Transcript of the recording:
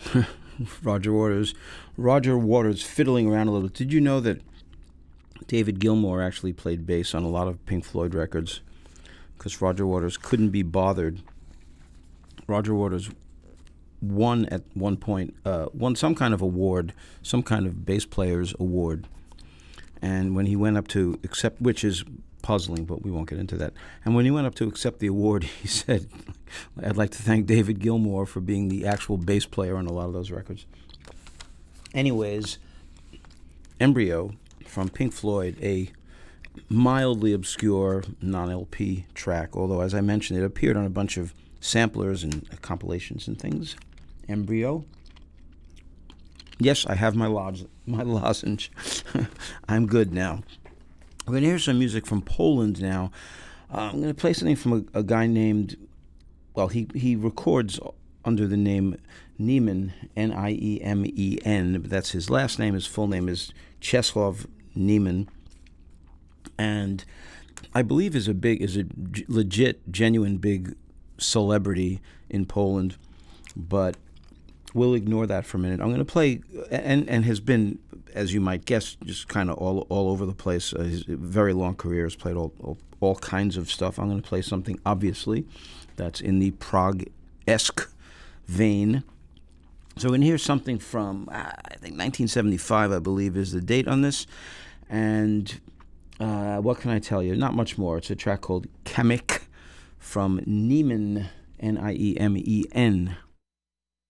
Roger Waters. Roger Waters fiddling around a little. Did you know that David Gilmour actually played bass on a lot of Pink Floyd records? Because Roger Waters couldn't be bothered. Roger Waters won at one point, won some kind of award, some kind of bass player's award. And when he went up to accept, which is puzzling, but we won't get into that. And when he went up to accept the award, he said, I'd like to thank David Gilmour for being the actual bass player on a lot of those records. Anyways, Embryo from Pink Floyd, a mildly obscure non-LP track, although, as I mentioned, it appeared on a bunch of samplers and compilations and things. Embryo. Yes, I have my lozenge. I'm good now. We're going to hear some music from Poland now. I'm going to play something from a guy named, well, he records under the name Niemen, Niemen, but that's his last name. His full name is Czesław Niemen. And I believe is a legit, genuine big celebrity in Poland, but we'll ignore that for a minute. I'm going to play, and has been, as you might guess, just kind of all over the place. His very long career has played all kinds of stuff. I'm going to play something, obviously, that's in the prog-esque vein. So we're going to hear something from, I think 1975, I believe, is the date on this. And what can I tell you? Not much more. It's a track called Kamik from Niemen, Niemen.